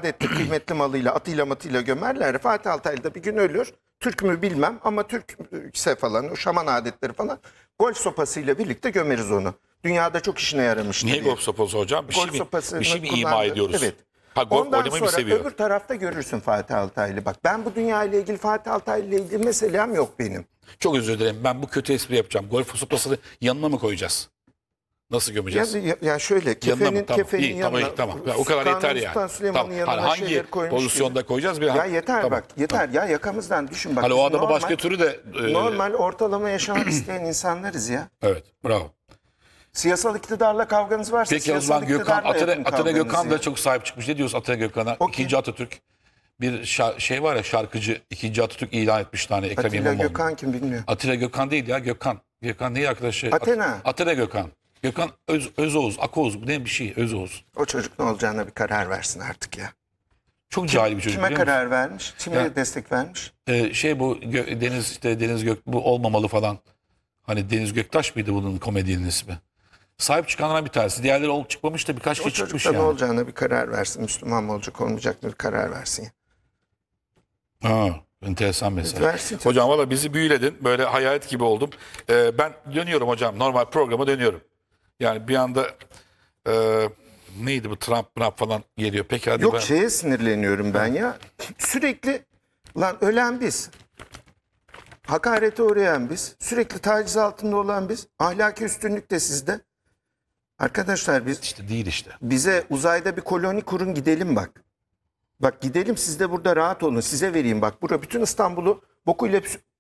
adettir, kıymetli malıyla, atıyla matıyla gömerler. Fatih Altaylı da bir gün ölür. Türk mü bilmem ama Türkse falan, o şaman adetleri falan. Golf sopasıyla birlikte gömeriz onu. Dünyada çok işine yaramıştı Niye diye. golf sopası hocam? Golf sopasını Bir şey mi ima kullandı. ediyoruz? Evet. Ha, golf Ondan oynamayı mı sonra seviyor? öbür tarafta görürsün Fatih Altaylı. Bak ben bu dünya ile ilgili, Fatih Altaylı ile ilgili meselem yok benim. Çok özür dilerim. Ben bu kötü espri yapacağım. Golf sopasını yanına mı koyacağız? Nasıl gömeceğiz? Ya şöyle Yanına mı? kefenin, Tamam. kefenin İyi, yanına. tamam. Ya, o kadar Kanuni yeter Sultan yani. Süleyman'ın Tamam. yanına Hani şeyleri hangi koymuş pozisyonda gibi. koyacağız? Ya yeter Tamam. bak yeter ya, yakamızdan düşün bak. Hani o Biz adamı normal, başka türlü de... normal ortalama yaşamak isteyen insanlarız ya. Evet, bravo. Siyasal iktidarla kavganız varsa Peki o siyasal zaman Gökhan, iktidarla yapın Atilla kavganızı Gökhan da ya. çok sahip çıkmış. Ne diyorsun Atilla Gökhan'a? O kim? İkinci Atatürk. Bir şey var ya, şarkıcı ikinci Atatürk ilan etmiş tane Ekrem Atilla İmamoğlu. Gökhan kim bilmiyor. Atilla Gökhan değil ya, Gökhan. Gökhan neyi arkadaşı? Athena. Atilla Gökhan. Gökhan Özoğuz, Akoğuz bu ne bir şey, Özoğuz. O çocuk ne olacağına bir karar versin artık ya. Çok cahil bir çocuk Kime biliyor musun? karar vermiş? Kime Ya- destek vermiş? Bu Deniz işte Deniz Gök bu olmamalı falan. Hani Deniz Göktaş mıydı bunun komedyenin ismi? Sahip çıkanlardan bir tanesi. Diğerleri çıkmamış da birkaç O kişi çocuk çıkmış da ne yani. olacağına bir karar versin. Müslüman mı olacak olmayacak mı bir karar versin ya. Ha, enteresan mesela. Versin tabii. Hocam valla bizi büyüledin. Böyle hayalet gibi oldum. Ben dönüyorum hocam. Normal programa dönüyorum. Yani bir anda neydi bu Trump falan geliyor. Peki hadi Yok ben... şeye sinirleniyorum ben ya. Sürekli lan ölen biz. Hakarete uğrayan biz. Sürekli taciz altında olan biz. Ahlaki üstünlük de sizde. Arkadaşlar biz İşte değil işte. bize uzayda bir koloni kurun gidelim bak. Bak gidelim siz de burada rahat olun. Size vereyim bak. Burada bütün İstanbul'u bokuyla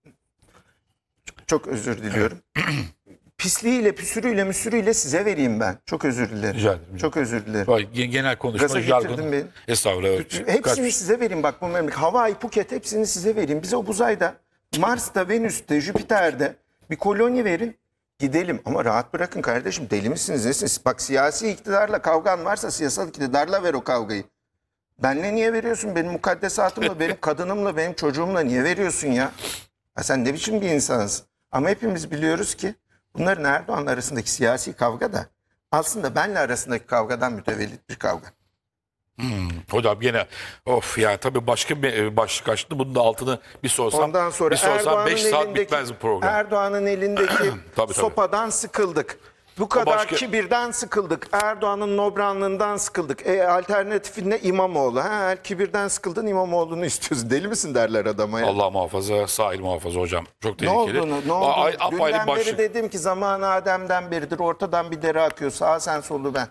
çok özür diliyorum. Pisliğiyle, püsürüyle, müsürüyle size vereyim ben. Çok özür dilerim. Rica ederim. Çok özür dilerim. Vay, genel konuşma, Gaza jargon. getirdin beni. Estağfurullah. Evet. Hepsini size vereyim bak bu memleket. Hawaii, Phuket hepsini size vereyim. Bize o uzayda, Mars'ta, Venüs'te, Jüpiter'de bir koloni verin. Gidelim ama rahat bırakın kardeşim. Deli misiniz nesiniz? Bak siyasi iktidarla kavgan varsa siyasal iktidarla ver o kavgayı. Benle niye veriyorsun? Benim mukaddesatımla, benim kadınımla, benim çocuğumla niye veriyorsun ya? Ha sen ne biçim bir insansın? Ama hepimiz biliyoruz ki bunların Erdoğan'la arasındaki siyasi kavga da aslında benle arasındaki kavgadan mütevellit bir kavga. Hocam gene of ya tabii başka bir başlık açtı. Bunun da altını bir sorsam. Ondan sonra bir sorsam Erdoğan'ın 5 saat elindeki, bitmez bu program. Erdoğan'ın elindeki Tabii. sopadan sıkıldık. Bu kadar başka- kibirden sıkıldık. Erdoğan'ın nobranlığından sıkıldık. Alternatifinde İmamoğlu. Kibirden sıkıldın İmamoğlu'nu istiyorsun. Deli misin derler adama ya. Allah muhafaza, sahil muhafaza hocam. Çok Ne tehlikeli. oldu? Ne oldu? Apayrı Dünden başlık. beri dedim ki zaman Adem'den beridir. Ortadan bir dere akıyor. Sağ sen solu ben.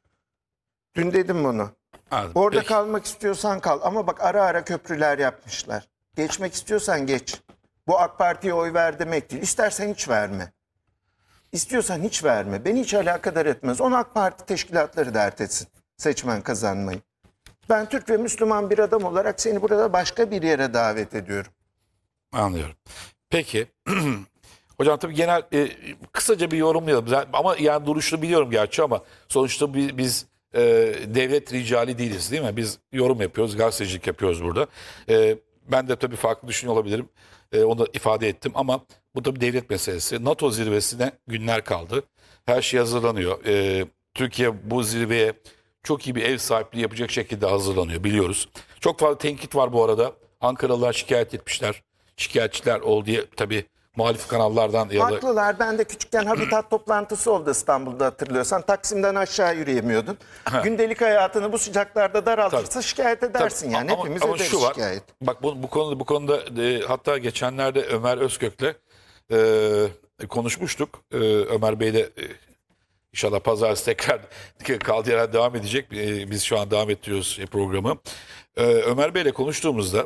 Dün dedim bunu. Ha, Orada peki. kalmak istiyorsan kal. Ama bak ara ara köprüler yapmışlar. Geçmek istiyorsan geç. Bu AK Parti'ye oy ver demek değil. İstersen hiç verme. İstiyorsan hiç verme. Beni hiç alakadar etmez. Onu AK Parti teşkilatları dert etsin. Seçmen kazanmayı. Ben Türk ve Müslüman bir adam olarak seni burada başka bir yere davet ediyorum. Anlıyorum. Peki. Hocam tabii genel kısaca bir yorumlayalım. Ama yani duruşunu biliyorum gerçi ama sonuçta biz devlet ricali değiliz değil mi? Biz yorum yapıyoruz, gazetecilik yapıyoruz burada. Ben de tabii farklı düşünüyor olabilirim. Onu da ifade ettim ama bu tabii devlet meselesi. NATO zirvesine günler kaldı. Her şey hazırlanıyor. Türkiye bu zirveye çok iyi bir ev sahipliği yapacak şekilde hazırlanıyor biliyoruz. Çok fazla tenkit var bu arada. Ankaralılar şikayet etmişler. Şikayetçiler oldu diye tabii muhalif kanallardan ya da Haklılar. Ben de küçükken habitat toplantısı oldu İstanbul'da hatırlıyorsan. Taksim'den aşağı yürüyemiyordun. Gündelik hayatını bu sıcaklarda daraltırsa şikayet edersin yani. Ama- Hepimiz ama ederiz şu var. şikayet. Bak bu konuda hatta geçenlerde Ömer Özkök'le konuşmuştuk. Ömer Bey de inşallah pazartesi tekrar kaldığı yerden devam edecek. Biz şu an devam ettiriyoruz programı. Ömer Bey'le konuştuğumuzda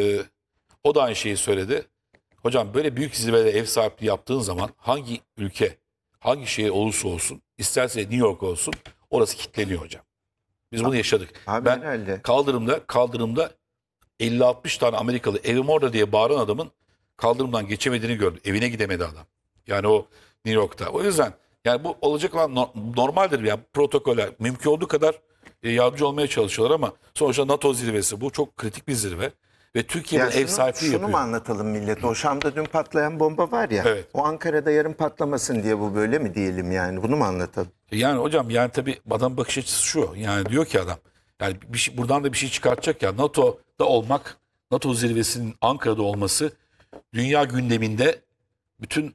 o da aynı şeyi söyledi. Hocam böyle büyük zirvede ev sahipliği yaptığın zaman hangi ülke, hangi şehir olursa olsun, isterse New York olsun, orası kilitleniyor hocam. Biz bunu yaşadık. Abi Ben herhalde. kaldırımda 50-60 tane Amerikalı evim orada diye bağıran adamın kaldırımdan geçemediğini gördüm. Evine gidemedi adam. Yani o New York'ta. O yüzden yani bu olacak olan normaldir. Yani protokoller mümkün olduğu kadar yardımcı olmaya çalışıyorlar ama sonuçta NATO zirvesi bu çok kritik bir zirve. Ve Türkiye Ya ev sahipliği şunu yapıyor. mu anlatalım millete? O Şam'da dün patlayan bomba var ya. Evet. O Ankara'da yarın patlamasın diye bu böyle mi diyelim yani? Bunu mu anlatalım? Yani hocam yani tabii adam bakış açısı şu. Yani diyor ki adam Yani buradan da bir şey çıkartacak ya. NATO'da olmak, NATO zirvesinin Ankara'da olması dünya gündeminde bütün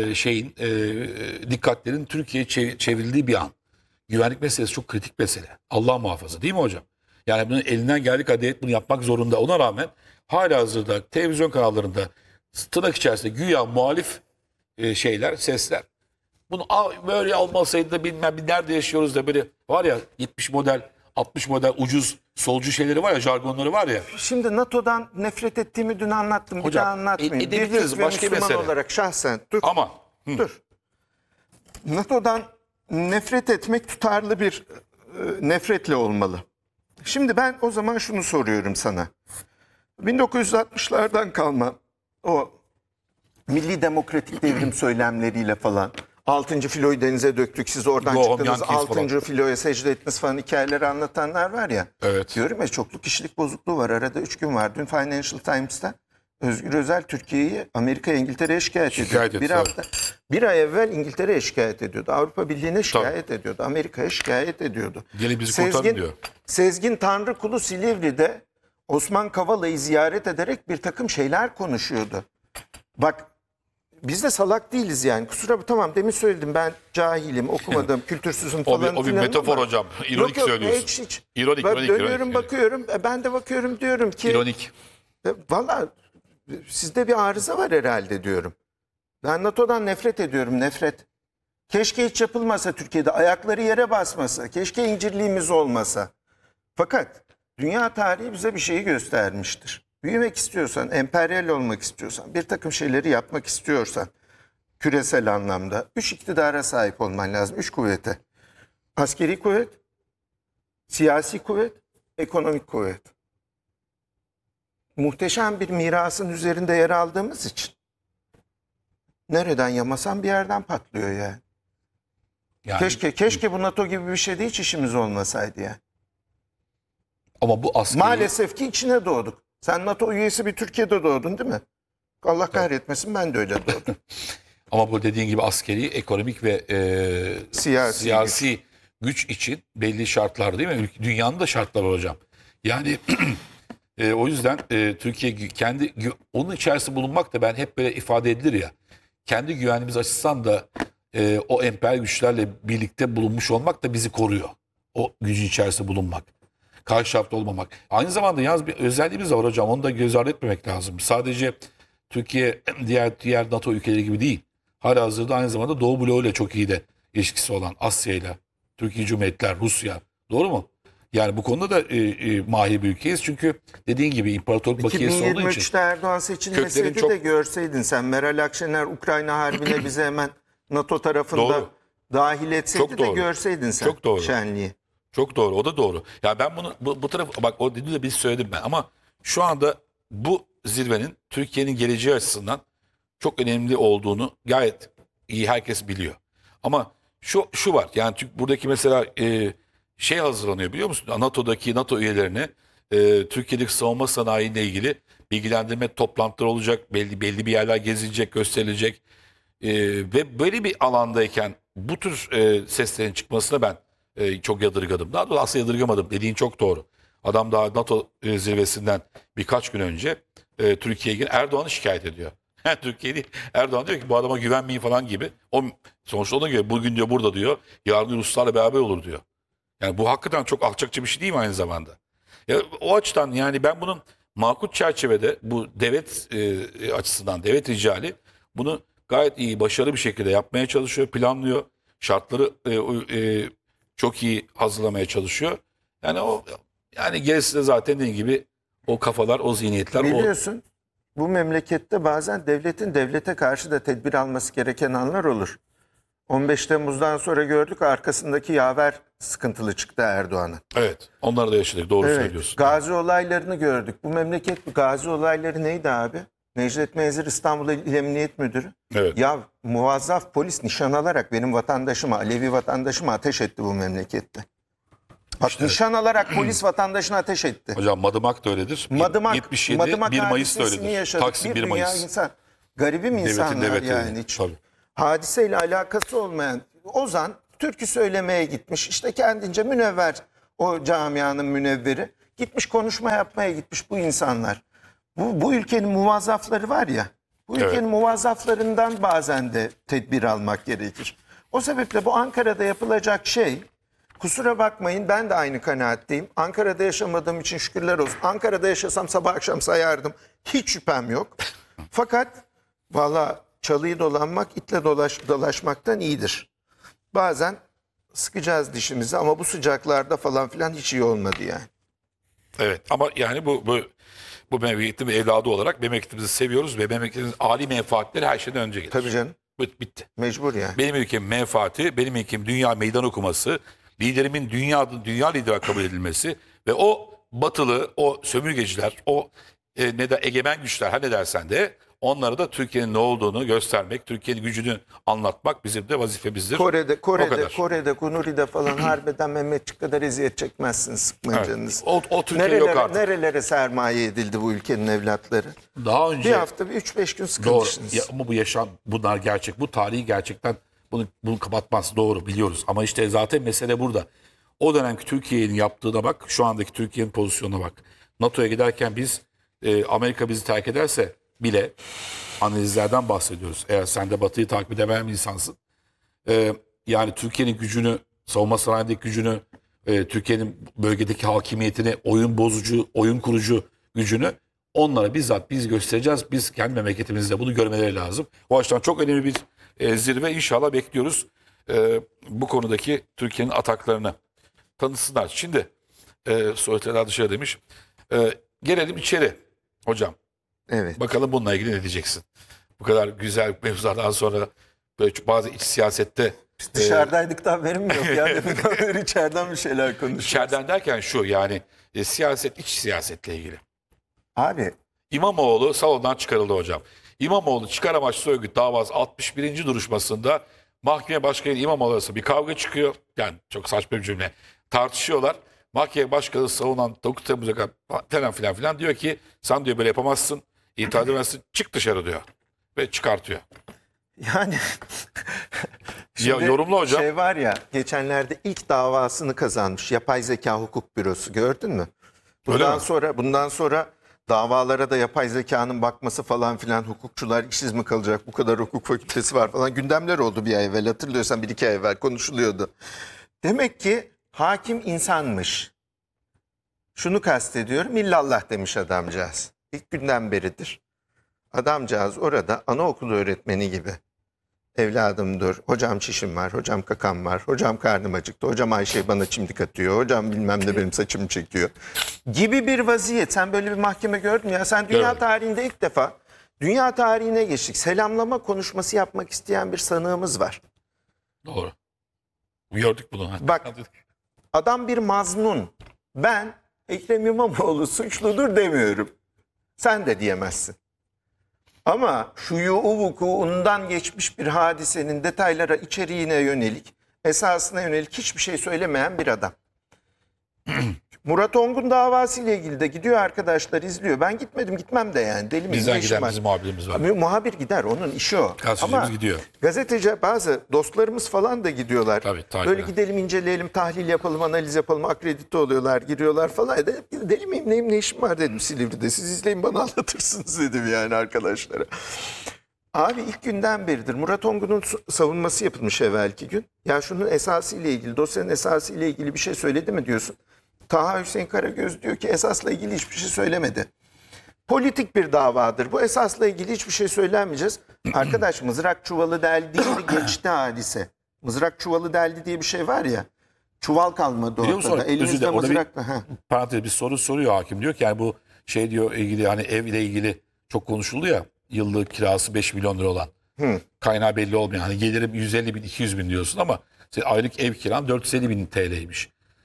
dikkatlerin Türkiye'ye çevrildiği bir an. Güvenlik meselesi çok kritik mesele. Allah muhafaza, değil mi hocam? Yani bunun elinden geldiği kadar devlet bunu yapmak zorunda. Ona rağmen halihazırda televizyon kanallarında tırnak içerisinde güya muhalif sesler. Bunu böyle olmasaydı da bilmem bir nerede yaşıyoruz da böyle var ya 70 model 60 model ucuz solcu şeyleri var ya, jargonları var ya. Şimdi NATO'dan nefret ettiğimi dün anlattım. Bir Hocam, daha anlatmayayım. Bir edebiliriz, Türk ve başka Müslüman mesele. olarak şahsen. Ama Dur. NATO'dan nefret etmek tutarlı bir nefretle olmalı. Şimdi ben o zaman şunu soruyorum sana. 1960'lardan kalma o milli demokratik devrim söylemleriyle falan 6. filoyu denize döktük, siz oradan Go home çıktınız, Yankees 6. falan. filoya secde ettiniz falan hikayeleri anlatanlar var ya. Evet. Diyorum ya, çokluk kişilik bozukluğu var. Arada 3 gün var. Dün Financial Times'ta Özgür Özel Türkiye'yi Amerika'ya, İngiltere'ye şikayet ediyordu. Bir etti, hafta, bir ay evvel İngiltere'ye şikayet ediyordu. Avrupa Birliği'ne şikayet ediyordu. Amerika'ya şikayet ediyordu. gelin bizi kurtarın diyor. Sezgin Tanrıkulu Silivri'de Osman Kavala'yı ziyaret ederek bir takım şeyler konuşuyordu. Bak, biz de salak değiliz yani. Tamam, demin söyledim, ben cahilim, okumadım, kültürsüzüm falan. O bir filan metafor ama- hocam. İronik Yok, söylüyorsun. hiç. İronik, Ben ironik, dönüyorum, ironik. bakıyorum. Ben de bakıyorum, diyorum ki İronik. valla sizde bir arıza var herhalde diyorum. Ben NATO'dan nefret ediyorum, nefret. Keşke hiç yapılmasa Türkiye'de, ayakları yere basmasa, keşke incirliğimiz olmasa. Fakat dünya tarihi bize bir şeyi göstermiştir. Büyümek istiyorsan, emperyal olmak istiyorsan, bir takım şeyleri yapmak istiyorsan, küresel anlamda 3 iktidara sahip olman lazım, 3 kuvvete. Askeri kuvvet, siyasi kuvvet, ekonomik kuvvet. Muhteşem bir mirasın üzerinde yer aldığımız için nereden yamasan bir yerden patlıyor yani. Yani, Keşke bu NATO gibi bir şeyde hiç işimiz olmasaydı ya. ama bu askeri... Maalesef ki içine doğduk. Sen NATO üyesi bir Türkiye'de doğdun değil mi? Allah kahretmesin, ben de öyle doğdum. Ama bu dediğin gibi askeri, ekonomik ve siyasi güç için belli şartlar, değil mi? Dünyanın da şartları var hocam. Yani o yüzden Türkiye onun içerisinde bulunmak da, ben hep böyle ifade edilir ya, kendi güvenimiz açısından da o emperyal güçlerle birlikte bulunmuş olmak da bizi koruyor. O gücün içerisinde bulunmak. Karşı tarafta olmamak. Aynı zamanda yalnız bir özelliğimiz var hocam. Onu da göz ardı etmemek lazım. Sadece Türkiye diğer NATO ülkeleri gibi değil. Halihazırda aynı zamanda Doğu bloğuyla çok iyi de ilişkisi olan Asya'yla, Türkiye Cumhuriyetler, Rusya. Doğru mu? Yani bu konuda da mahir bir ülkeyiz. Çünkü dediğin gibi imparatorluk bakiyesi olduğu için. 2023'te Erdoğan seçilmeseydi köklerin çok- de görseydin sen, Meral Akşener Ukrayna Harbine bizi hemen NATO tarafında Doğru. dahil etseydi Çok de doğru. görseydin sen Çok doğru. şenliği. Çok doğru. O da doğru. Ya ben bunu bu taraf, bak o dediğini de biz söyledim ben, ama şu anda bu zirvenin Türkiye'nin geleceği açısından çok önemli olduğunu gayet iyi herkes biliyor. Ama şu var. Yani buradaki mesela hazırlanıyor, biliyor musun? NATO üyelerine Türkiye'deki savunma sanayiyle ilgili bilgilendirme toplantıları olacak. Belli bir yerler gezilecek, gösterilecek. Ve böyle bir alandayken bu tür seslerin çıkmasına ben çok yadırgadım. Daha doğrusu aslında yadırgamadım. Dediğin çok doğru. Adam daha NATO zirvesinden birkaç gün önce Türkiye'ye Erdoğan'ı şikayet ediyor. Türkiye değil, Erdoğan diyor ki bu adama güvenmeyin falan gibi. Sonuçta ona göre bugün diyor burada diyor, yarın Ruslarla beraber olur diyor. Yani bu hakikaten çok alçakça bir şey değil mi aynı zamanda? Ya, o açıdan yani ben bunun makul çerçevede, bu devlet açısından, devlet ricali bunu gayet iyi, başarılı bir şekilde yapmaya çalışıyor, planlıyor. Şartları çok iyi hazırlamaya çalışıyor. Yani gerisi de zaten dediğim gibi o kafalar, o zihniyetler. Biliyorsun, bu memlekette bazen devletin devlete karşı da tedbir alması gereken anlar olur. 15 Temmuz'dan sonra gördük, arkasındaki yaver sıkıntılı çıktı Erdoğan'ın. Evet, onları da yaşadık, doğru Evet, söylüyorsun. Gazi olaylarını gördük. Bu memleket Gazi olayları neydi abi? Necdet Menzir İstanbul İl Emniyet Müdürü. Evet. Ya muvazzaf polis nişan alarak benim vatandaşıma, Alevi vatandaşıma ateş etti bu memlekette. Bak, nişan alarak polis vatandaşına ateş etti. Hocam Madımak da öyledir. Madımak 77, 1 Mayıs da hadisesini öyledir. yaşadık. Taksim 1 dünya Mayıs. insan. Garibim insanlar Devletin yani. Hiç. Tabii. Hadiseyle alakası olmayan Ozan türkü söylemeye gitmiş. İşte kendince münevver O camianın münevveri. Gitmiş konuşma yapmaya gitmiş bu insanlar. Bu ülkenin muvazzafları var ya. Bu ülkenin Evet. muvazzaflarından bazen de tedbir almak gerekir. O sebeple bu Ankara'da yapılacak şey, kusura bakmayın ben de aynı kanaatteyim. Ankara'da yaşamadığım için şükürler olsun. Ankara'da yaşasam sabah akşam sayardım. Hiç şüphem yok. Fakat valla çalıyı dolanmak itle dolaşmaktan iyidir. Bazen sıkacağız dişimizi ama bu sıcaklarda falan filan hiç iyi olmadı yani. Evet ama yani bu memleketin bir evladı olarak memleketimizi seviyoruz ve memleketimizin âli menfaatleri her şeyden önce gelir. Tabii canım, Bitti. mecbur yani. Benim ülkemin menfaati, benim ülkemin dünya meydan okuması, liderimin dünya lideri kabul edilmesi ve o batılı, o sömürgeciler, o egemen güçler, ne dersen de onlara da Türkiye'nin ne olduğunu göstermek, Türkiye'nin gücünü anlatmak bizim de vazifemizdir. O kadar. Kore'de, Kunuri'de falan harbiden Mehmetçik kadar eziyet çekmezsiniz, sıkmayın Evet. canınızı. O Türkiye yok artık. Nerelere sermaye edildi bu ülkenin evlatları? Daha önce Bir hafta, 3-5 gün doğru. sıkıntısınız. Ama bu yaşam, bunlar gerçek. Bu tarihi gerçekten bunu kapatmaz. Doğru biliyoruz. Ama işte zaten mesele burada. O dönemki Türkiye'nin yaptığına bak. Şu andaki Türkiye'nin pozisyonuna bak. NATO'ya giderken biz Amerika bizi terk ederse bile analizlerden bahsediyoruz. Eğer sen de Batı'yı takip edemeyen bir insansın. Yani Türkiye'nin gücünü, savunma sanayindeki gücünü, Türkiye'nin bölgedeki hakimiyetini, oyun bozucu, oyun kurucu gücünü onlara bizzat biz göstereceğiz. Biz kendi memleketimizde bunu görmeleri lazım. O açıdan çok önemli bir zirve inşallah bekliyoruz. Bu konudaki Türkiye'nin ataklarını tanısınlar. Şimdi soytarılar dışarı demiş. Gelelim içeri hocam. Evet. Bakalım bununla ilgili ne diyeceksin? Bu kadar güzel mevzulardan sonra böyle bazı iç siyasette Dışarıdaydıktan haberim mi yok ya? Deminden beri içeriden bir şeyler konuşuyoruz. içeriden derken şu yani siyaset, iç siyasetle ilgili. Abi İmamoğlu salondan çıkarıldı hocam. İmamoğlu çıkar amaçlı örgüt davası 61. duruşmasında mahkeme başkanı İmamoğlu arasında bir kavga çıkıyor. Yani çok saçma bir cümle. Tartışıyorlar. Mahkeme başkanı savunan 9 Temmuz'a kadar falan filan diyor ki sen diyor böyle yapamazsın, itaat edemezsin, çık dışarı diyor. Ve çıkartıyor. yani Ya, yorumla hocam. Şey var ya, geçenlerde ilk davasını kazanmış Yapay Zeka Hukuk Bürosu, gördün mü? Öyle mi? Bundan sonra davalara da yapay zekanın bakması falan filan, hukukçular işsiz mi kalacak? Bu kadar hukuk fakültesi var falan. Gündemler oldu bir ay evvel, hatırlıyorsan 1-2 ay evvel konuşuluyordu. Demek ki hakim insanmış. Şunu kastediyorum, illallah demiş adamcağız. İlk günden beridir. Adamcağız orada anaokulu öğretmeni gibi. Evladım dur, hocam çişim var, hocam kakam var, hocam karnım acıktı, hocam Ayşe bana çimdik atıyor, hocam bilmem ne benim saçımı çekiyor. Gibi bir vaziyet. Sen böyle bir mahkeme gördün mü ya? Sen dünya Görmedim. tarihinde ilk defa, dünya tarihine geçtik. Selamlama konuşması yapmak isteyen bir sanığımız var. Doğru. Gördük bunu. Bak, adam bir maznun. Ben Ekrem İmamoğlu suçludur demiyorum. Sen de diyemezsin. Ama şuyu vukuundan geçmiş bir hadisenin detaylara, içeriğine yönelik, esasına yönelik hiçbir şey söylemeyen bir adam. Murat Ongun davası ile ilgili de gidiyor, arkadaşlar izliyor. Ben gitmedim, gitmem de yani. Deli miyim, Bizden ne işim giden var? bizim muhabirimiz var. Muhabir gider, onun işi o. Gazetecimiz gidiyor. Gazeteci, bazı dostlarımız falan da gidiyorlar. Tabii, takip Böyle eden. gidelim, inceleyelim, tahlil yapalım, analiz yapalım, akredite oluyorlar, giriyorlar falan. Deli miyim, neyim, ne işim var dedim Silivri'de. Siz izleyin, bana anlatırsınız dedim yani arkadaşlara. Abi ilk günden beridir Murat Ongun'un savunması yapılmış evvelki gün. Ya şunun esası ile ilgili, dosyanın esası ile ilgili bir şey söyledi mi diyorsun. Taha Hüseyin Karagöz diyor ki esasla ilgili hiçbir şey söylemedi. Politik bir davadır. Bu esasla ilgili hiçbir şey söylenmeyeceğiz. Arkadaş, mızrak çuvalı deldiğinde geçti hadise. Mızrak çuvalı deldi diye bir şey var ya. Çuval kalmadı Biliyor musun? ortada. Özür Elimizde dilerim, orada bir- mızrakla. Ha. Parantez bir soru soruyor hakim. Diyor ki yani bu şey diyor ilgili hani ev ile ilgili çok konuşuldu ya, yıllık kirası 5 milyon lira olan. Kaynağı belli olmayan. Hani gelirim 150 bin 200 bin diyorsun ama senin aylık ev kiran 450 bin TL'ymiş.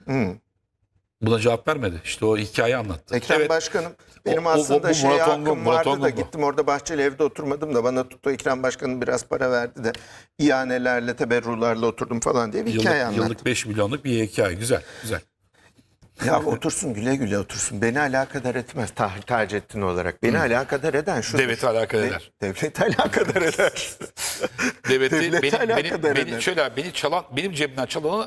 Buna cevap vermedi. İşte o hikayeyi anlattı. Ekrem Evet. Başkanım, benim O- aslında bu şeye Murat hakkım Ongun, Murat vardı da Ongun bu. gittim orada Bahçeli evde oturmadım da bana tuttu, Ekrem Başkanım biraz para verdi de ihanelerle, teberrularla oturdum falan diye bir hikaye Yıllık, anlattı. yıllık 5 milyonluk bir hikaye. Güzel, güzel. Ya otursun, güle güle otursun. Beni alakadar etmez Taceddin olarak. Beni alakadar eden şu. Devleti alakadar eder. Devleti alakadar eder. Devleti, Devleti alakadar eder. beni çalan, benim cebimden çalanı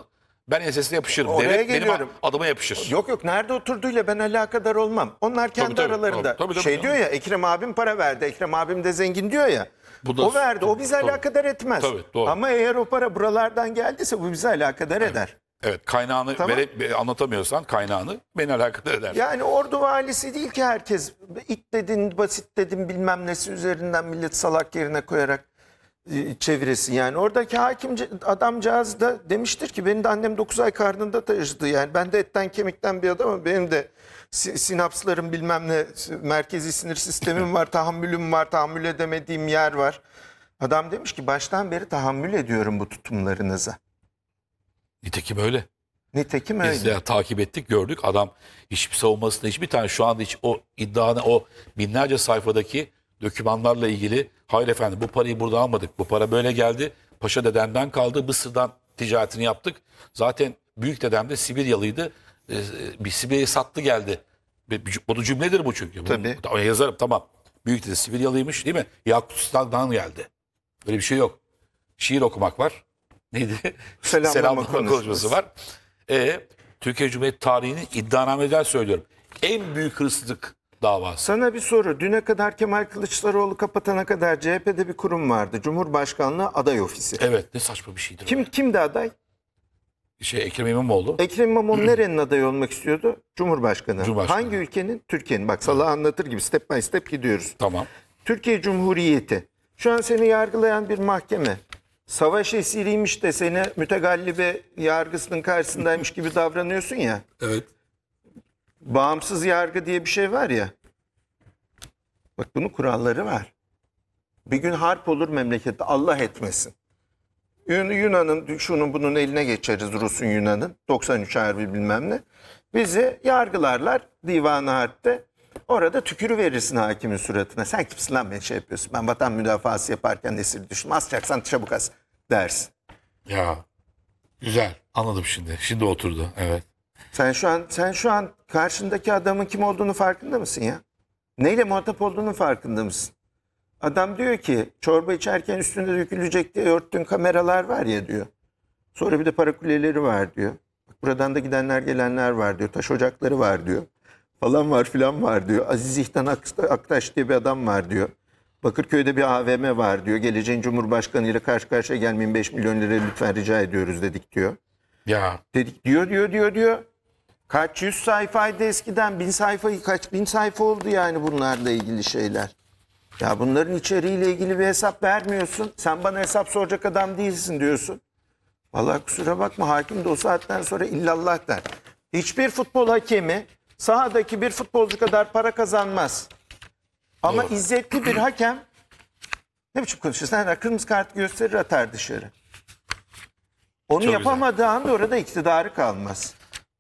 Ben ensesine yapışırım. Oraya Devlet benim geliyorum. adıma yapışır. Yok nerede oturduğuyla ben alakadar olmam. Onlar kendi tabii. aralarında. Tabii, Şey tabii. diyor ya, Ekrem abim para verdi. Ekrem abim de zengin diyor ya. Bu da- O verdi. O bizi Tabii. alakadar etmez. Tabii, doğru. Ama eğer o para buralardan geldiyse bu bizi alakadar eder. Evet, kaynağını Tamam. anlatamıyorsan kaynağını beni alakadar eder. Yani ordu valisi değil ki herkes. İt dedin, basit dedin, bilmem nesi üzerinden millet salak yerine koyarak çeviresin. Yani oradaki hakim adamcağız da demiştir ki benim de annem 9 ay karnında taşıdı. Yani ben de etten kemikten bir adamım. Benim de sinapslarım bilmem ne, merkezi sinir sistemim var, tahammülüm var, tahammül edemediğim yer var. Adam demiş ki baştan beri tahammül ediyorum bu tutumlarınıza. Nitekim öyle. Nitekim Biz öyle. de takip ettik, gördük. Adam hiçbir savunmasında hiçbir tane şu anda hiç o iddianı, o binlerce sayfadaki dokümanlarla ilgili hayır efendim bu parayı burada almadık. Bu para böyle geldi. Paşa dedemden kaldı. Mısır'dan ticaretini yaptık. Zaten büyük dedem de Sibiryalıydı. Bir Sibirya'yı sattı geldi. Bu cümledir bu çünkü. Tabii. Bunu yazarım tamam. Büyük dede Sibiryalıymış değil mi? Yakutistan'dan geldi. Böyle bir şey yok. Şiir okumak var. Neydi? Selamlama konuşması var. Türkiye Cumhuriyeti tarihinin iddianameden söylüyorum. En büyük hırsızlık davası. Sana bir soru. Düne kadar Kemal Kılıçdaroğlu kapatana kadar CHP'de bir kurum vardı. Cumhurbaşkanlığı Aday Ofisi. Evet, ne saçma bir şeydir. o. Kimdi aday? Ekrem İmamoğlu. Ekrem İmamoğlu nerenin adayı olmak istiyordu? Cumhurbaşkanı. Cumhurbaşkanı. Hangi ülkenin? Türkiye'nin. Bak Salah'ı anlatır gibi step by step gidiyoruz. Tamam. Türkiye Cumhuriyeti. Şu an seni yargılayan bir mahkeme. Savaş esiriymiş de seni mütegallibe yargısının karşısındaymış gibi davranıyorsun ya. Evet. Bağımsız yargı diye bir şey var ya. Bak bunun kuralları var. Bir gün harp olur memlekette, Allah etmesin. Yunan'ın şunun bunun eline geçeriz, Rus'un Yunan'ın 93 harbi bilmem ne. Bizi yargılarlar divan-ı harpte. Orada tükürü verirsin hakimin suratına. Sen kimsin lan beni şey yapıyorsun? Ben vatan müdafası yaparken esir düştüm. Asacaksan çabuk as dersin. Ya güzel. Anladım şimdi. Şimdi oturdu. Evet. Sen şu an karşındaki adamın kim olduğunu farkında mısın ya? Neyle muhatap olduğunun farkında mısın? Adam diyor ki çorba içerken üstünde dökülecek diye örttüğün kameralar var ya diyor. Sonra bir de para kuleleri var diyor. Bak buradan da gidenler gelenler var diyor. Taş ocakları var diyor. Falan var filan var diyor. Aziz İhtan Aktaş diye bir adam var diyor. Bakırköy'de bir AVM var diyor. Geleceğin Cumhurbaşkanı ile karşı karşıya gelmeyin 5 milyon lira lütfen rica ediyoruz dedik diyor. Ya Dedik diyor. Kaç yüz sayfaydı eskiden, 1000 sayfa, kaç bin sayfa oldu yani bunlarla ilgili şeyler. Ya bunların içeriğiyle ilgili bir hesap vermiyorsun. Sen bana hesap soracak adam değilsin diyorsun. Vallahi kusura bakma hakim de o saatten sonra illallah der. Hiçbir futbol hakemi sahadaki bir futbolcu kadar para kazanmaz. Ama Doğru. izzetli bir hakem ne biçim konuşuyorsun? Sen kırmızı kart gösterir atar dışarı. Onu Çok yapamadığı anda orada iktidarı kalmaz.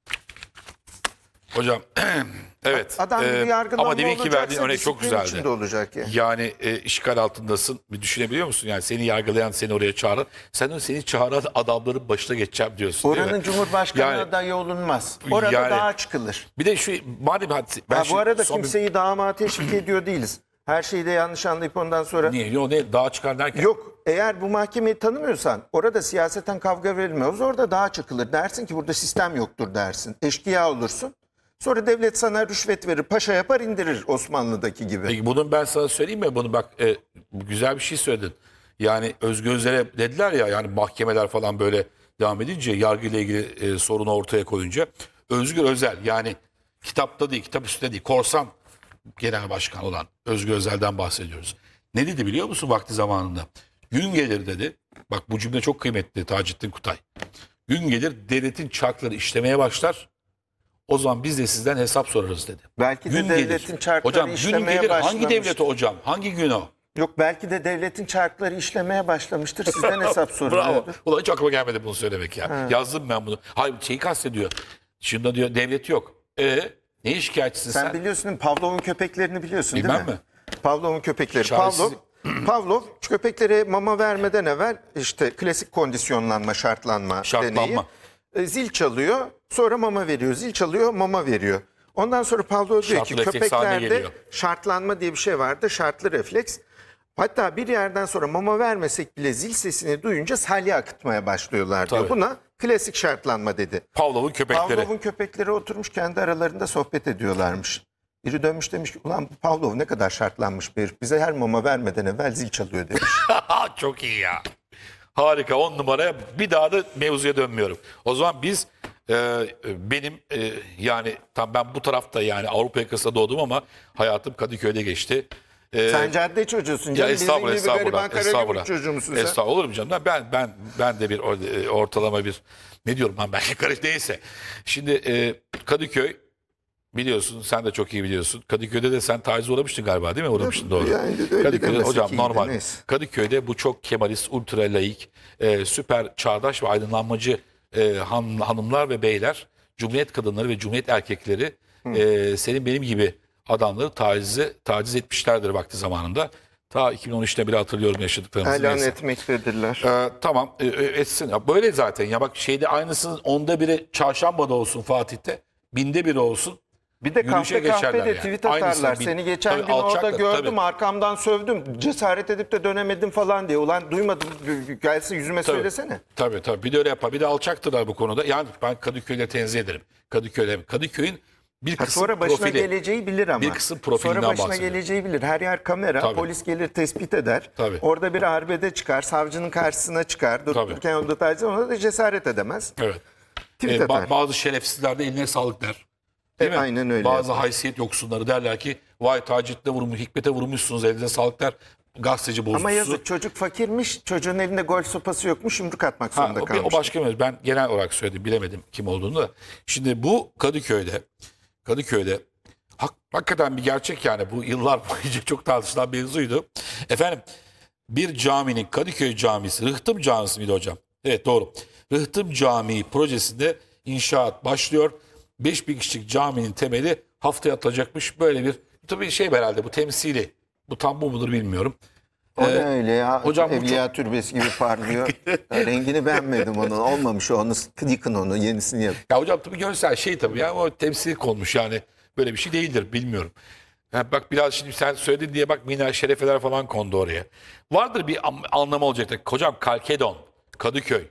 hocam evet. Adam gibi yargılanma ama demin ki olacaksa verdiğin örnek çok disiplin güzeldi. içinde olacak ya. Yani işgal altındasın. Bir düşünebiliyor musun? Yani seni yargılayan, seni oraya çağıran. Sen de seni çağıran adamların başına geçeceğim diyorsun değil Oranın mi? Cumhurbaşkanı Yani- adayı olunmaz. Orada Yani- dağa çıkılır. Bir de şu madem hadi ben Ha, bu şimdi arada son bir- kimseyi dağıma teşvik ediyor değiliz. Her şeyi de yanlış anlayıp ondan sonra... Niye? Yo, ne? Dağa çıkar derken. Yok, eğer bu mahkemeyi tanımıyorsan orada siyaseten kavga verilmez. Orada dağa çıkılır. Dersin ki burada sistem yoktur dersin. Eşkıya olursun. Sonra devlet sana rüşvet verir, paşa yapar indirir Osmanlı'daki gibi. Peki bunun ben sana söyleyeyim mi? Bunu bak güzel bir şey söyledin. Yani Özgür Özel'e dediler ya yani mahkemeler falan böyle devam edince yargıyla ilgili sorunu ortaya koyunca Özgür Özel yani kitapta değil kitap üstünde değil korsan genel başkan olan Özgür Özel'den bahsediyoruz. Ne dedi biliyor musun vakti zamanında? Gün gelir dedi. Bak bu cümle çok kıymetli Taceddin Kutay. Gün gelir devletin çarkları işlemeye başlar. O zaman biz de sizden hesap sorarız dedi. Belki de Gün devletin gelir. çarkları Hocam gün işlemeye gelir hangi başlamıştır. devlet o hocam? Hangi gün o? Yok belki de devletin çarkları işlemeye başlamıştır. Sizden hesap Bravo. soruluyordur. Ulan hiç aklıma gelmedi bunu söylemek ya. Yazdım ben bunu. Hayır şeyi kastediyor. Şimdi diyor devlet yok. Neye şikayetçisin sen? Sen biliyorsun değil mi? Pavlov'un köpeklerini biliyorsun değil Bilmem mi? mi? Pavlov'un köpekleri. Çaresiz- Pavlov köpeklere mama vermeden evvel işte klasik kondisyonlanma, şartlanma Şartlanma. deneyi. Zil çalıyor, sonra mama veriyor. Zil çalıyor, mama veriyor. Ondan sonra Pavlov diyor Şartlı ki refleks haline köpeklerde geliyor. şartlanma diye bir şey vardı. Şartlı refleks. Hatta bir yerden sonra mama vermesek bile zil sesini duyunca salya akıtmaya başlıyorlar diyor. Tabii. Buna Klasik şartlanma dedi. Pavlov'un köpekleri. Pavlov'un köpekleri oturmuş kendi aralarında sohbet ediyorlarmış. Biri dönmüş demiş ki ulan bu Pavlov ne kadar şartlanmış bir herif. Bize her mama vermeden evvel zil çalıyor demiş. Çok iyi ya. Harika, 10 numaraya, bir daha da mevzuya dönmüyorum. O zaman biz benim yani tam ben bu tarafta, yani Avrupa yakasında doğdum ama hayatım Kadıköy'de geçti. Sen cadde çocuğusun Ya canım. estağfurullah, Bizim gibi gariban estağfurullah, Karagümrük estağfurullah. çocuğu musun sen? Estağfurullah, olur mu canım? Ben de bir ortalama bir, ne diyorum ben, belki karış neyse. Şimdi Kadıköy, biliyorsun, sen de çok iyi biliyorsun. Kadıköy'de de sen tacize uğramıştın galiba, değil mi? Uğramıştın, doğru. Yani öyle Kadıköy'de demesek hocam iyiydi, normal. neyse. Kadıköy'de bu çok Kemalist, ultra laik, süper çağdaş ve aydınlanmacı hanımlar ve beyler, Cumhuriyet kadınları ve Cumhuriyet erkekleri senin benim gibi adamları taciz etmişlerdir vakti zamanında. Ta 2013'te bile hatırlıyorum yaşadıklarımızı. Elan Neyse. etmektedirler. Tamam, etsin. Ya böyle zaten. Ya bak, şeyde aynısının 10'da 1'i çarşambada olsun Fatih'te. 1000'de 1 olsun. Bir de Yürüyüşe kahpe geçerler de yani. tweet Aynısını atarlar. Seni geçen tabii gün orada alçaklar, gördüm, tabii. arkamdan sövdüm. Cesaret edip de dönemedim falan diye. Ulan duymadım, gelse yüzüme Tabii. söylesene. Tabii. Bir de öyle yapar. Bir de alçaktırlar bu konuda. Yani ben Kadıköy'de tenzih ederim. Kadıköy'ün bir kısım Sonra başına profili. geleceği bilir ama. Bir kısım profilinden Sonra başına bahsediyorum. geleceği bilir. Her yer kamera. Tabii. Polis gelir tespit eder. Tabii. Orada bir arbede çıkar. Savcının karşısına çıkar. Dururken yolda taciz, ona da cesaret edemez. Evet. Tweet atar. Bazı şerefsizler de eline sağlık der. Değil mi? Aynen öyle Bazı yapar. haysiyet yoksunları derler ki vay Taceddin'e vurmuş, Hikmet'e vurmuşsunuz, elinize sağlık der. Gazeteci bozuntusu. Ama yazık, çocuk fakirmiş. Çocuğun elinde golf sopası yokmuş. Yumruk atmak zorunda O kalmış. başka mevzu. Ben genel olarak söyledim. Bilemedim kim olduğunu da. Şimdi bu Kadıköy'de hakikaten bir gerçek yani. Bu yıllar boyunca çok tartışılan mevzuydu. Efendim, bir caminin, Kadıköy Camisi, Rıhtım Camisi miydi hocam? Evet, doğru. Rıhtım Camii projesinde inşaat başlıyor. 5000 kişilik caminin temeli haftaya atılacakmış. Böyle bir, tabii şey herhalde, bu temsili. Bu tam bu mudur bilmiyorum. O da öyle ya. hocam bu Evliya türbesi gibi parlıyor. Rengini beğenmedim onun. Olmamış o. Onu yıkın onu. Yenisini yap. Ya hocam tabii görsel şey tabii ya, o temsil konmuş yani, böyle bir şey değildir, bilmiyorum. Ha, bak biraz şimdi sen söyledin diye bak Mina Şerefeler falan kondu oraya. Vardır bir anlamı olacaktı. Hocam Kalkedon, Kadıköy,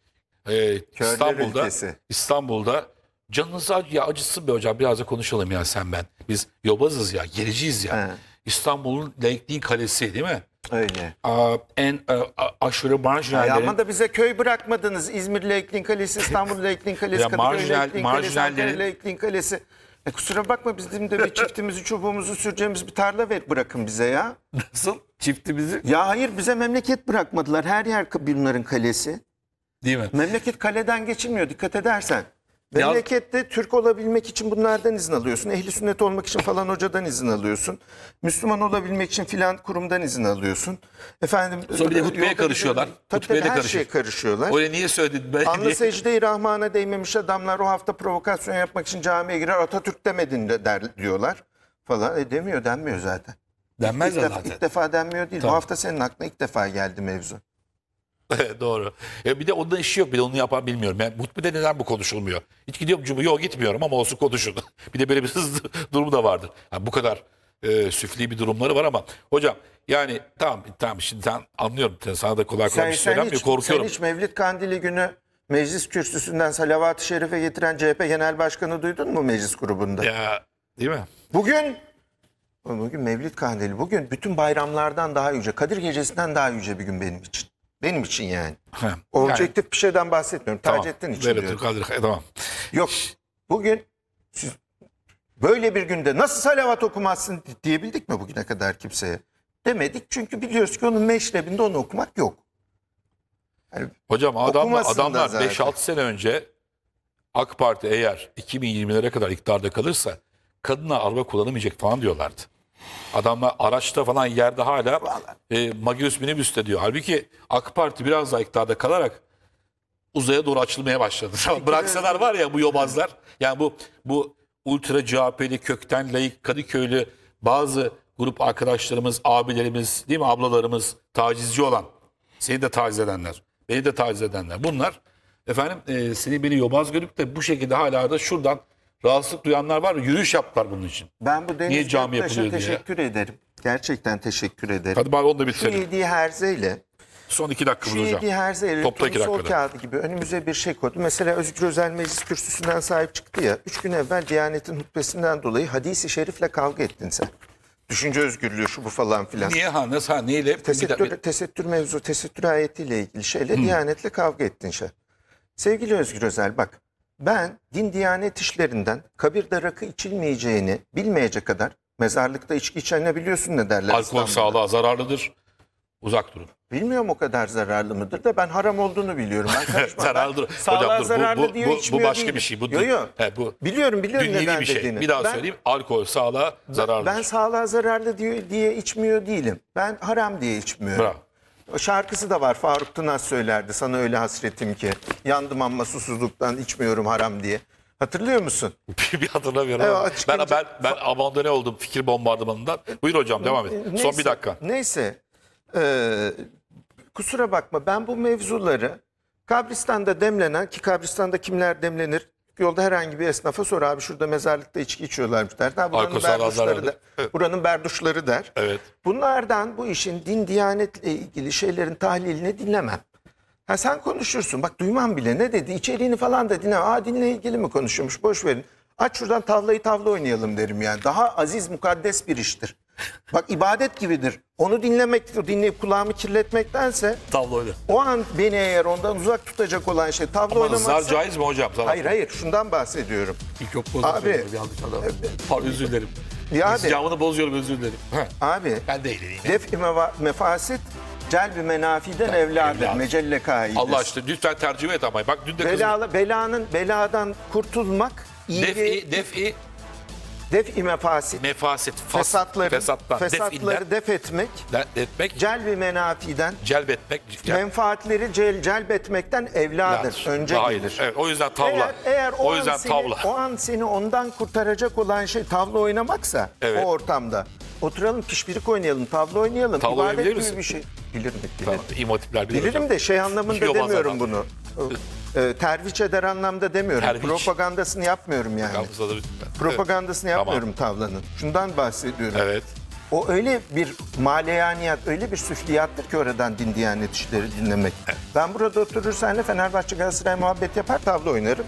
ülkesi. İstanbul'da canınız acıtsın be hocam, biraz da konuşalım ya sen ben. Biz yobazız ya, gericiyiz ya. He. İstanbul'un laikliğin kalesi değil mi? Öyle. En aşırı Ay, marjinallerin. ama da bize köy bırakmadınız. İzmir Laikliğin Kalesi, İstanbul Laikliğin Kalesi, Ya Kadıköy marjinal- Laikliğin Kalesi, Ankara marjinallerin- Laikliğin Kalesi. Kusura bakma, bizim de bir çiftimizi, çubuğumuzu süreceğimiz bir tarla bırakın bize ya. Nasıl? Çiftimizi. Ya hayır, bize memleket bırakmadılar. Her yer bunların kalesi. Değil mi? Memleket kaleden geçilmiyor, dikkat edersen. Ya- Memlekette Türk olabilmek için bunlardan izin alıyorsun. Ehli sünnet olmak için falan hocadan izin alıyorsun. Müslüman olabilmek için filan kurumdan izin alıyorsun. Efendim, Sonra bir de hutbeye yolda karışıyorlar. Tabii Hutbeye de her karışıyor. şeye karışıyorlar. Öyle niye söyledin? Ben Anlı secde-i Rahman'a değmemiş adamlar o hafta provokasyon yapmak için camiye girer. Atatürk demedin de diyorlar falan. Denmiyor zaten. denmez İlk ya defa, zaten. ilk defa denmiyor değil. Tabii. Bu hafta senin aklına ilk defa geldi mevzu. Doğru. Bir de onda işi yok. Bir de onu yapan bilmiyorum. Yani hutbede neden bu konuşulmuyor? Hiç gidiyorum Cumhur'a. Yok, gitmiyorum ama olsun konuşun. Bir de böyle bir hızlı durumu da vardır. Yani bu kadar süfli bir durumları var ama hocam yani tamam şimdi sen anlıyorum. Sana da kolay kolay bir şey söylenmiyor. Korkuyorum. Sen hiç Mevlid Kandili günü meclis kürsüsünden salavat-ı şerife getiren CHP Genel Başkanı duydun mu meclis grubunda? Ya, değil mi? Bugün Mevlid Kandili. Bugün bütün bayramlardan daha yüce, Kadir Gecesi'nden daha yüce bir gün benim için. Benim için yani. Ha, Objektif bir şeyden bahsetmiyorum. tamam. Taceddin için Böyle diyorum. tamam. Yok. Bugün siz böyle bir günde nasıl salavat okumazsın diyebildik mi bugüne kadar kimseye? Demedik, çünkü biliyoruz ki onun meşrebinde onu okumak yok. Hocam Okumasın da adamlar zaten. 5-6 sene önce AK Parti eğer 2020'lere kadar iktidarda kalırsa kadına araba kullanamayacak falan diyorlardı. Adamlar araçta falan yerde hala Magius minibüste diyor. Halbuki AK Parti biraz daha iktidarda kalarak uzaya doğru açılmaya başladı. Bıraksalar var ya bu yobazlar. Yani bu ultra CHP'li kökten layık Kadıköylü bazı grup arkadaşlarımız, abilerimiz, değil mi, ablalarımız, tacizci olan, seni de taciz edenler, beni de taciz edenler. Bunlar efendim seni beni yobaz görüp de bu şekilde hala da şuradan rahatsızlık duyanlar var. Yürüyüş yaptılar bunun için. Ben bu Niye Deniz cami Göktaş'a yapılıyor diye? teşekkür ederim. Gerçekten teşekkür ederim. Hadi bari onu da Şu bitirelim. yediği herzeyle Son 2 dakikamız Şu hocam. ilgi her Topla 2 elektronsol dakikada. kağıdı gibi önümüze bir şey koydu. Mesela Özgür Özel Meclis Kürsüsü'nden sahip çıktı ya. 3 gün evvel Diyanet'in hutbesinden dolayı hadisi şerifle kavga ettin sen. Düşünce özgürlüğü şu bu falan filan. Niye ha? Nasıl ha? Neyle? Tesettür mevzu, tesettür ayetiyle ilgili şeyle Diyanet'le kavga ettin şey. Sevgili Özgür Özel bak, ben din diyanet işlerinden kabirde rakı içilmeyeceğini bilmeyecek kadar, mezarlıkta içki içene biliyorsun ne derler Alkol İstanbul'da. sağlığa zararlıdır. Uzak durun. Bilmiyorum o kadar zararlı mıdır da ben haram olduğunu biliyorum. Ben karışmam. Zararlıdır. Ben sağlığa Hocam dur, zararlı diyor, bu içmiyor başka değilim. bir şey. Bu, Yo. bu Biliyorum dünyevi neden bir şey. dediğini. Bir daha söyleyeyim. Alkol sağlığa zararlıdır. Ben sağlığa zararlı diye içmiyor değilim. Ben haram diye içmiyorum. Bravo. O şarkısı da var. Faruk Tınaz söylerdi. Sana öyle hasretim ki. Yandım ama susuzluktan içmiyorum haram diye. Hatırlıyor musun? Bir hatırlamıyorum. Evet, ama çıkınca- ben abandone oldum fikir bombardımanından. Buyur hocam devam et. Son bir dakika. Neyse. Kusura bakma ben bu mevzuları kabristan'da demlenen ki kabristanda kimler demlenir? Yolda herhangi bir esnafa sor abi şurada mezarlıkta içki içiyorlarmış der. Ha, Alkol sağlığa zararlı. der. Buranın berduşları der. Evet. Bunlardan bu işin din diyanetle ilgili şeylerin tahlilini dinlemem. Ha sen konuşursun. Bak duymam bile ne dedi içeriğini falan da dinlemem. Aa dinle ilgili mi konuşuyormuş boş verin. Aç şuradan tavla oynayalım derim yani. Daha aziz mukaddes bir iştir. Bak ibadet gibidir. Onu dinleyip kulağımı kirletmektense Tabloyla. o an beni eğer ondan uzak tutacak olan şey tavla Ama oynamaksa... zar caiz mi hocam? Zar Hayır şundan bahsediyorum. Yok Abi. yanlış adam. Pardon özür dilerim. Ya abi, İslamını bozuyorum özür dilerim. abi Ben de eğleneyim. def-i mefasit celbi menafiden evladır. evladır. Mecelle kaidesi. Allah aşkına lütfen tercüme et ama. Bak dün de kızım. Beladan kurtulmak def-i mefasit. Mefasit. Fesatları def etmek. Etmek. Celbi menafiden. Celbetmek. Menfaatleri celbetmekten evladır. Önce Hayır. gelir. Evet, o yüzden tavla. Eğer o yüzden tavla. o an seni ondan kurtaracak olan şey tavla oynamaksa Evet. o ortamda oturalım pişpirik oynayalım, tavla oynayalım. Tavla İbadet oynayabilir gibi misin? bir şey. Bilirim. Tamam, İmam Hatipler bilir Bilirim hocam. de şey anlamında Yok, demiyorum bazen- bunu. Terviç eder anlamda demiyorum. Terviç. Propagandasını yapmıyorum yani. Yalnız adı- Propagandasını Tamam. yapmıyorum tavlanın. Şundan bahsediyorum. Evet. O öyle bir maleyaniyat, öyle bir süfliyattır ki oradan din diyanet işleri dinlemek. Ben burada oturur senle Fenerbahçe Galatasaray muhabbet yapar tavla oynarım.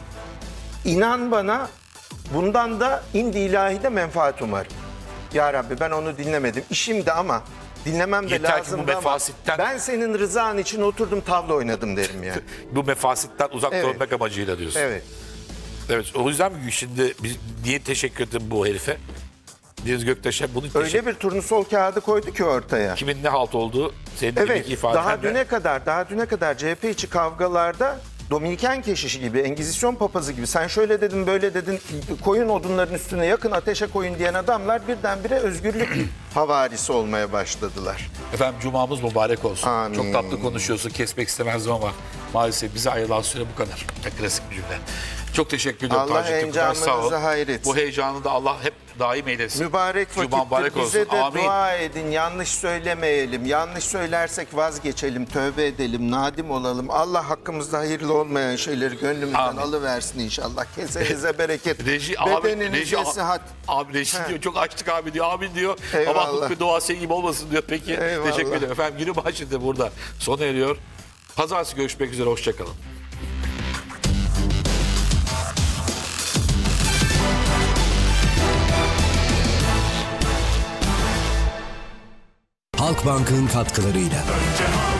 İnan bana bundan da indi ilahide menfaat umarım. Ya Rabbi ben onu dinlemedim. İşimdi ama dinlemem de Yeter ki bu lazımdı ama mefasitten- ben senin rızan için oturdum tavla oynadım derim yani. Bu mefasitten uzak Evet. durmak amacıyla diyorsun. Evet. Evet. O yüzden mi şimdi biz niye teşekkür ettim bu herife? Deniz Göktaş'a bunun Öyle bir turnusol kağıdı koydu ki ortaya. kimin ne halt olduğu senin Evet, deminki ifaden daha de- düne kadar CHP içi kavgalarda Dominiken keşişi gibi, Engizisyon papazı gibi sen şöyle dedin, böyle dedin, koyun odunların üstüne yakın ateşe koyun diyen adamlar birdenbire özgürlük havarisi olmaya başladılar. Efendim cumamız mübarek olsun. Amin. Çok tatlı konuşuyorsun. Kesmek istemezdim ama maalesef bize ayrılan süre bu kadar. Klasik bir cümle. Çok teşekkür ediyorum. Allah Taci Tıkıtaş, heyecanınızı sağ ol. hayretsin. Bu heyecanı da Allah hep daim eylesin. Mübarek Cuma mübarek vakittir. olsun. Bize de Amin. dua edin. Yanlış söylemeyelim. Yanlış söylersek vazgeçelim. Tövbe edelim. Nadim olalım. Allah hakkımızda hayırlı olmayan şeyleri gönlümüzden Amin. alıversin inşallah. Kesenize bereket. Reji Bedeninize sıhhat. Abi Reji diyor çok açtık abi diyor. Amin diyor. Eyvallah. Ama bir dua senin gibi olmasın diyor. Peki Eyvallah. teşekkür ederim. Efendim günü başladı burada. Sona eriyor. Pazartesi görüşmek üzere. Hoşçakalın. Halkbank'ın katkılarıyla.